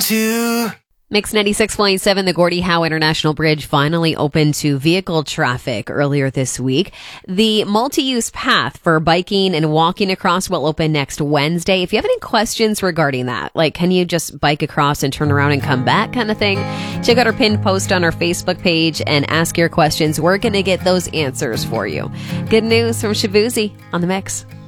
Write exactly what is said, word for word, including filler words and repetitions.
to... Mix ninety-six point seven, the Gordie Howe International Bridge finally opened to vehicle traffic earlier this week. The multi-use path for biking and walking across will open next Wednesday. If you have any questions regarding that, like can you just bike across and turn around and come back kind of thing, check out our pinned post on our Facebook page and ask your questions. We're going to get those answers for you. Good news from Shabuzi on the Mix.